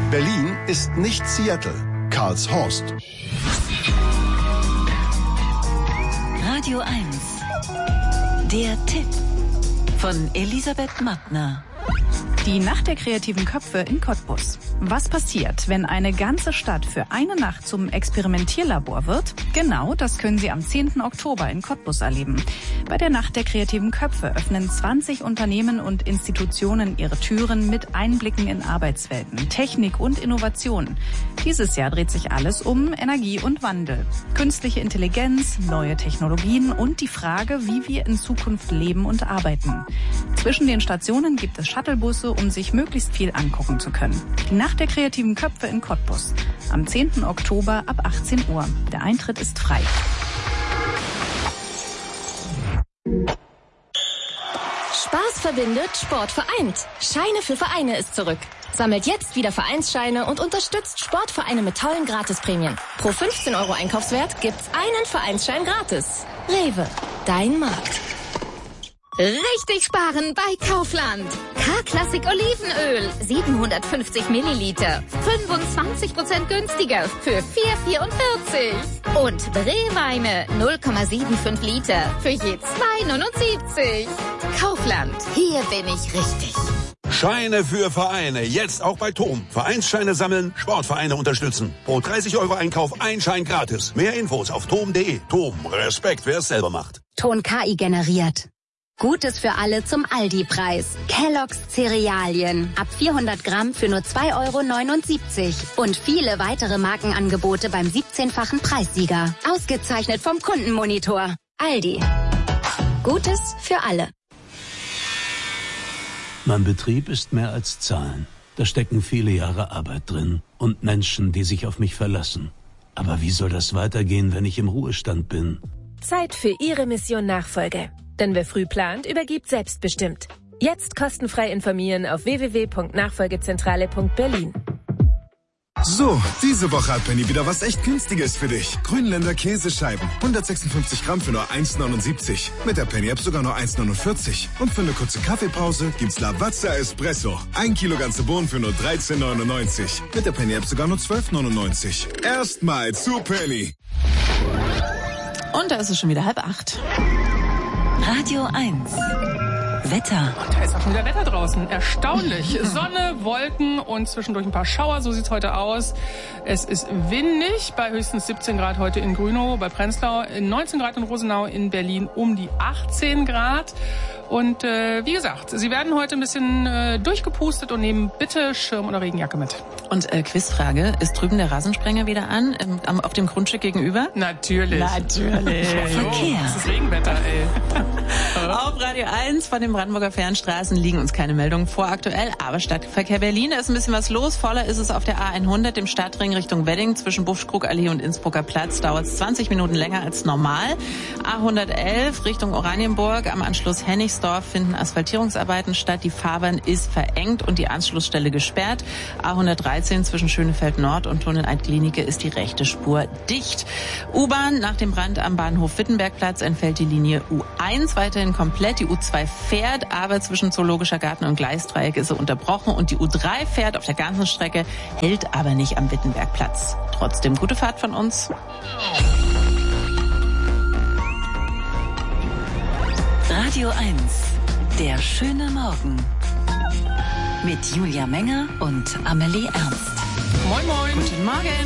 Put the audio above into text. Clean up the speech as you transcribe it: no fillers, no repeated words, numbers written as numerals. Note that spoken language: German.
Berlin ist nicht Seattle. Karlshorst. Radio 1. Der Tipp von Elisabeth Mattner. Die Nacht der kreativen Köpfe in Cottbus. Was passiert, wenn eine ganze Stadt für eine Nacht zum Experimentierlabor wird? Genau, das können Sie am 10. Oktober in Cottbus erleben. Bei der Nacht der kreativen Köpfe öffnen 20 Unternehmen und Institutionen ihre Türen mit Einblicken in Arbeitswelten, Technik und Innovation. Dieses Jahr dreht sich alles um Energie und Wandel. Künstliche Intelligenz, neue Technologien und die Frage, wie wir in Zukunft leben und arbeiten. Zwischen den Stationen gibt es Shuttlebusse, um sich möglichst viel angucken zu können. Die Nacht der kreativen Köpfe in Cottbus. Am 10. Oktober ab 18 Uhr. Der Eintritt ist frei. Spaß verbindet, Sport vereint. Scheine für Vereine ist zurück. Sammelt jetzt wieder Vereinsscheine und unterstützt Sportvereine mit tollen Gratisprämien. Pro 15 € Einkaufswert gibt's einen Vereinsschein gratis. Rewe, dein Markt. Richtig sparen bei Kaufland. K-Klassik Olivenöl, 750 Milliliter, 25% günstiger für 4,44. Und Brewweine, 0,75 Liter für je 2,79. Kaufland, hier bin ich richtig. Scheine für Vereine, jetzt auch bei TOM. Vereinsscheine sammeln, Sportvereine unterstützen. Pro 30 € Einkauf ein Schein gratis. Mehr Infos auf tom.de. TOM, Respekt, wer es selber macht. Ton KI generiert. Gutes für alle zum Aldi-Preis. Kellogg's Cerealien. Ab 400 Gramm für nur 2,79 €. Und viele weitere Markenangebote beim 17-fachen Preissieger. Ausgezeichnet vom Kundenmonitor. Aldi. Gutes für alle. Mein Betrieb ist mehr als Zahlen. Da stecken viele Jahre Arbeit drin. Und Menschen, die sich auf mich verlassen. Aber wie soll das weitergehen, wenn ich im Ruhestand bin? Zeit für Ihre Mission Nachfolge. Denn wer früh plant, übergibt selbstbestimmt. Jetzt kostenfrei informieren auf www.nachfolgezentrale.berlin. So, diese Woche hat Penny wieder was echt Günstiges für dich. Grünländer Käsescheiben, 156 Gramm für nur 1,79. Mit der Penny-App sogar nur 1,49. Und für eine kurze Kaffeepause gibt's Lavazza Espresso. 1 Kilo ganze Bohnen für nur 13,99. Mit der Penny-App sogar nur 12,99. Erstmal zu Penny. Und da ist es schon wieder 7:30. Radio 1. Wetter. Und da ist auch schon wieder Wetter draußen. Erstaunlich. Sonne, Wolken und zwischendurch ein paar Schauer. So sieht's heute aus. Es ist windig bei höchstens 17 Grad heute in Grünow, bei Prenzlau, 19 Grad in Rosenau, in Berlin um die 18 Grad. Und wie gesagt, Sie werden heute ein bisschen durchgepustet und nehmen bitte Schirm oder Regenjacke mit. Und Quizfrage, ist drüben der Rasensprenger wieder an, auf dem Grundstück gegenüber? Natürlich. Verkehr. Das ist Regenwetter, ey. Auf Radio 1 von den Brandenburger Fernstraßen liegen uns keine Meldungen vor aktuell, aber Stadtverkehr Berlin, da ist ein bisschen was los. Voller ist es auf der A100 im Stadtring Richtung Wedding zwischen Buschkrugallee und Innsbrucker Platz. Dauert es 20 Minuten länger als normal. A111 Richtung Oranienburg am Anschluss Hennigsdorf finden Asphaltierungsarbeiten statt. Die Fahrbahn ist verengt und die Anschlussstelle gesperrt. A113 zwischen Schönefeld Nord und Tunnel Alt-Glienicke ist die rechte Spur dicht. U-Bahn nach dem Brand am Bahnhof Wittenbergplatz entfällt die Linie U1 weiterhin komplett. Die U2 fährt, aber zwischen Zoologischer Garten und Gleisdreieck ist sie unterbrochen und die U3 fährt auf der ganzen Strecke, hält aber nicht am Wittenbergplatz. Trotzdem gute Fahrt von uns. Radio 1. Der schöne Morgen. Mit Julia Menger und Amelie Ernst. Moin, moin. Guten Morgen.